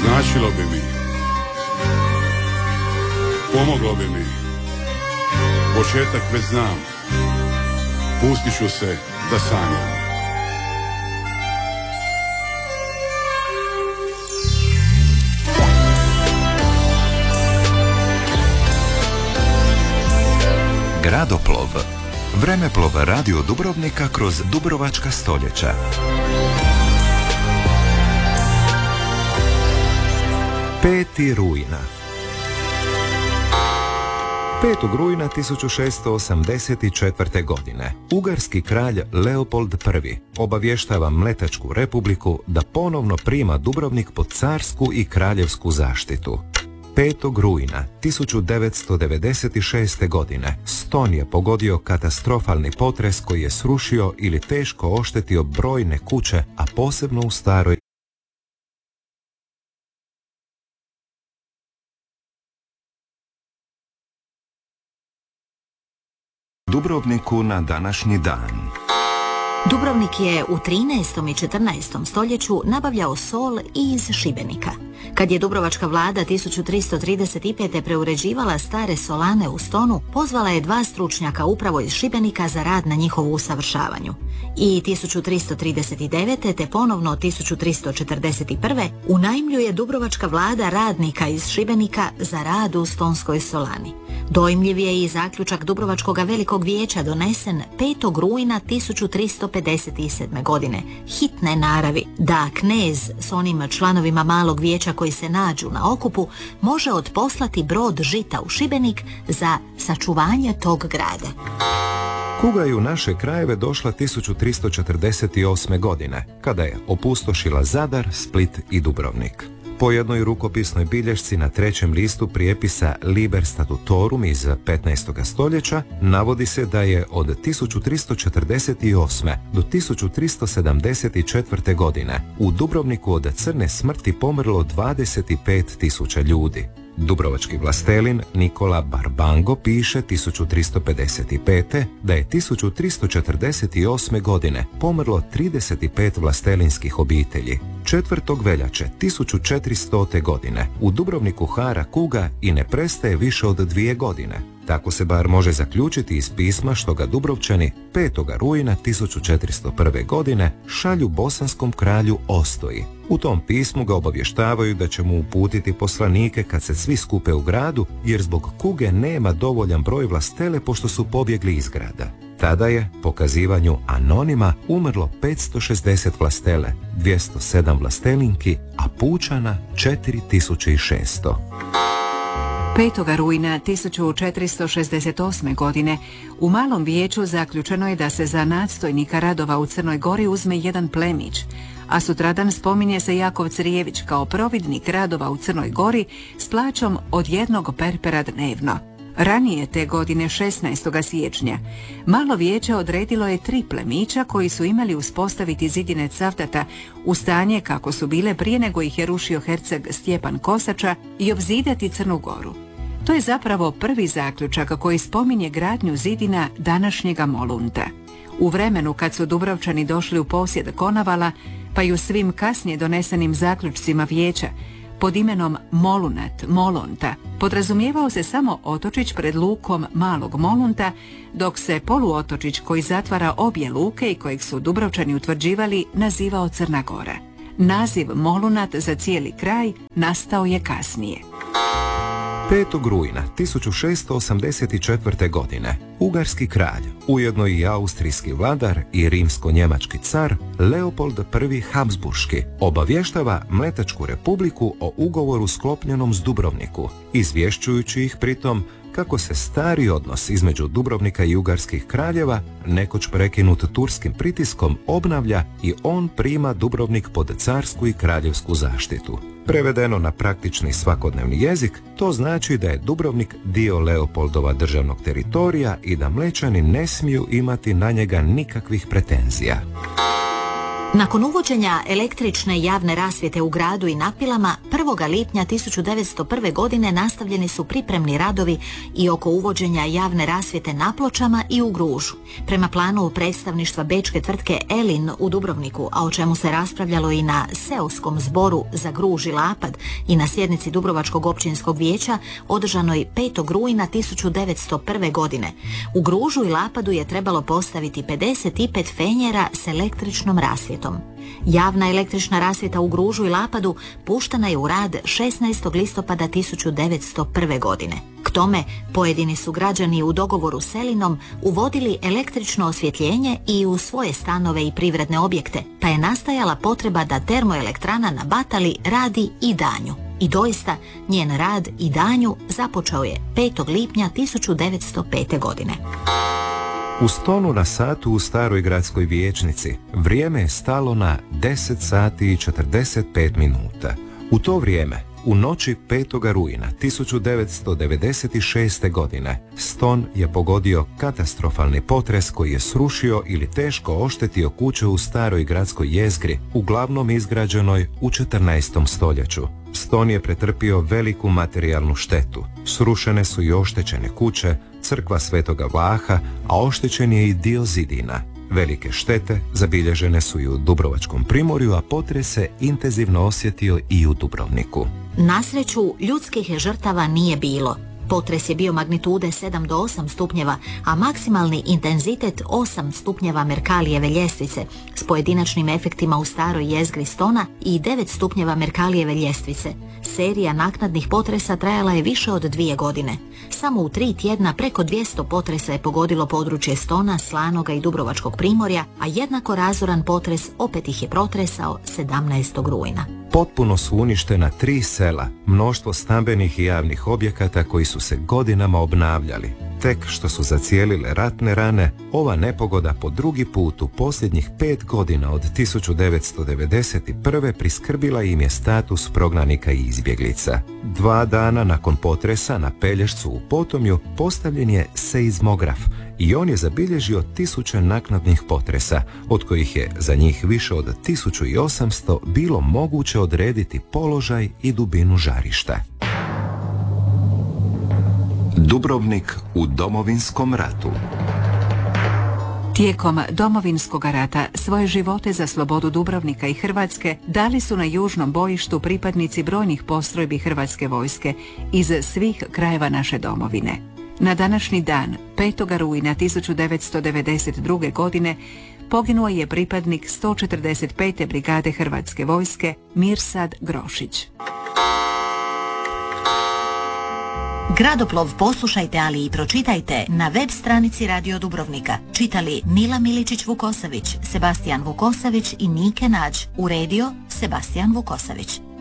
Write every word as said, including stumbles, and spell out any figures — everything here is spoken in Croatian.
Značilo bi mi, pomoglo bi mi, početak već znam, pustit ću se da sanjam. Gradoplov. Vremeplov radio Dubrovnika kroz dubrovačka stoljeća. Peti rujna. petog rujna tisuću šeststo osamdeset četvrte. godine ugarski kralj Leopold I obavještava Mletačku republiku da ponovno prima Dubrovnik pod carsku i kraljevsku zaštitu. petog rujna tisuću devetsto devedeset šeste. godine Ston je pogodio katastrofalni potres koji je srušio ili teško oštetio brojne kuće, a posebno u staroj Dubrovniku na današnji dan. Dubrovnik je u trinaestom i četrnaestom stoljeću nabavljao sol i iz Šibenika. Kad je dubrovačka vlada tisuću tristo trideset pete. preuređivala stare solane u Stonu, pozvala je dva stručnjaka upravo iz Šibenika za rad na njihovu usavršavanju. I tisuću tristo trideset devete. te ponovno tisuću tristo četrdeset prve. unajmljuje dubrovačka vlada radnika iz Šibenika za rad u Stonskoj solani. Dojmljiv je i zaključak Dubrovačkog velikog vijeća donesen petog rujna tisuću tristo pedeset sedme. godine, hitne naravi, da knez s onim članovima malog vijeća koji se nađu na okupu može odposlati brod žita u Šibenik za sačuvanje tog grada. Kuga je u naše krajeve došla tisuću tristo četrdeset osme. godine, kada je opustošila Zadar, Split i Dubrovnik. Po jednoj rukopisnoj bilješci na trećem listu prijepisa Liber Statutorum iz petnaestog. stoljeća navodi se da je od tisuću tristo četrdeset osme. do tisuću tristo sedamdeset četvrte. godine u Dubrovniku od crne smrti pomrlo dvadeset pet tisuća ljudi. Dubrovački vlastelin Nikola Barbango piše tisuću tristo pedeset pete. da je tisuću tristo četrdeset osme. godine pomrlo trideset pet vlastelinskih obitelji. četvrtog veljače tisuću četiristote. godine u Dubrovniku hara kuga i ne prestaje više od dvije godine. Tako se bar može zaključiti iz pisma što ga Dubrovčani petog rujna tisuću četiristo prve. godine šalju bosanskom kralju Ostoji. U tom pismu ga obavještavaju da će mu uputiti poslanike kad se svi skupe u gradu, jer zbog kuge nema dovoljan broj vlastele pošto su pobjegli iz grada. Tada je, po kazivanju anonima, umrlo petsto šezdeset vlastele, dvjesto sedam vlastelinki, a pučana četiri tisuće šesto. petog rujna tisuću četiristo šezdeset osme. godine u Malom vijeću zaključeno je da se za nadstojnika radova u Crnoj Gori uzme jedan plemić, a sutradan spominje se Jakov Crijević kao providnik radova u Crnoj Gori s plaćom od jednog perpera dnevno. Ranije te godine, šesnaestog siječnja, Malo vijeće odredilo je tri plemića koji su imali uspostaviti zidine Cavtata u stanje kako su bile prije nego ih je rušio herceg Stjepan Kosača i obzidati Crnu Goru. To je zapravo prvi zaključak koji spominje gradnju zidina današnjega Molunta. U vremenu kad su Dubrovčani došli u posjed Konavala, pa i u svim kasnije donesenim zaključcima vijeća, pod imenom Molunat, Molonta, podrazumijevao se samo otočić pred lukom Malog Molunta, dok se poluotočić koji zatvara obje luke i kojeg su Dubrovčani utvrđivali nazivao Crna Gora. Naziv Molunat za cijeli kraj nastao je kasnije. petog rujna tisuću šeststo osamdeset četvrte. godine ugarski kralj, ujedno i austrijski vladar i rimsko-njemački car Leopold I. Habsburški obavještava Mletačku republiku o ugovoru sklopljenom s Dubrovniku, izvješćujući ih pritom kako se stari odnos između Dubrovnika i ugarskih kraljeva, nekoć prekinut turskim pritiskom, obnavlja i on prima Dubrovnik pod carsku i kraljevsku zaštitu. Prevedeno na praktični svakodnevni jezik, to znači da je Dubrovnik dio Leopoldova državnog teritorija i da Mlečani ne smiju imati na njega nikakvih pretenzija. Nakon uvođenja električne javne rasvjete u gradu i Napilama, prvog lipnja tisuću devetsto prve. godine nastavljeni su pripremni radovi i oko uvođenja javne rasvjete na Pločama i u Gružu. Prema planu predstavništva bečke tvrtke Elin u Dubrovniku, a o čemu se raspravljalo i na seoskom zboru za Gruž i Lapad i na sjednici Dubrovačkog općinskog vijeća održanoj petog rujna tisuću devetsto prve. godine. U Gružu i Lapadu je trebalo postaviti pedeset pet fenjera s električnom rasvjetom. Javna električna rasvjeta u Gružu i Lapadu puštana je u rad šesnaestog listopada tisuću devetsto prve. godine. K tome, pojedini su građani u dogovoru s Elinom uvodili električno osvjetljenje i u svoje stanove i privredne objekte, pa je nastajala potreba da termoelektrana na Batali radi i danju. I doista, njen rad i danju započeo je petog lipnja tisuću devetsto pete. godine. U Stonu na satu u staroj gradskoj vijećnici vrijeme je stalo na deset sati i četrdeset pet minuta. U to vrijeme, u noći petog rujna tisuću devetsto devedeset šeste. godine, Ston je pogodio katastrofalni potres koji je srušio ili teško oštetio kuće u staroj gradskoj jezgri, uglavnom izgrađenoj u četrnaestom. stoljeću. Ston je pretrpio veliku materijalnu štetu. Srušene su i oštećene kuće, crkva Svetoga Vlaha, a oštećen je i dio zidina. Velike štete zabilježene su i u Dubrovačkom primorju, a potres se intenzivno osjetio i u Dubrovniku. Na sreću, ljudskih žrtava nije bilo. Potres je bio magnitude sedam do osam stupnjeva, a maksimalni intenzitet osam stupnjeva Merkalijeve ljestvice, s pojedinačnim efektima u staroj jezgri Stona i devet stupnjeva Merkalijeve ljestvice. Serija naknadnih potresa trajala je više od dvije godine. Samo u tri tjedna preko dvjesto potresa je pogodilo područje Stona, Slanoga i Dubrovačkog primorja, a jednako razoran potres opet ih je protresao sedamnaestog rujna. Potpuno su uništena tri sela, mnoštvo stambenih i javnih objekata koji su se godinama obnavljali. Tek što su zacijelile ratne rane, ova nepogoda po drugi put u posljednjih pet godina od tisuću devetsto devedeset prve. priskrbila im je status prognanika i izbjeglica. Dva dana nakon potresa na Pelješcu u Potomju postavljen je seizmograf i on je zabilježio tisuće naknadnih potresa, od kojih je za njih više od tisuću osamsto bilo moguće odrediti položaj i dubinu žarišta. Dubrovnik u Domovinskom ratu. Tijekom Domovinskog rata svoje živote za slobodu Dubrovnika i Hrvatske dali su na južnom bojištu pripadnici brojnih postrojbi Hrvatske vojske iz svih krajeva naše domovine. Na današnji dan, petog rujna tisuću devetsto devedeset druge. godine, poginuo je pripadnik sto četrdeset pete. brigade Hrvatske vojske Mirsad Grošić. Gradoplov poslušajte, ali i pročitajte na web stranici Radio Dubrovnika. Čitali Nila Miličić-Vukosavić, Sebastijan Vukosavić i Nike Nađ. Uredio Sebastijan Vukosavić.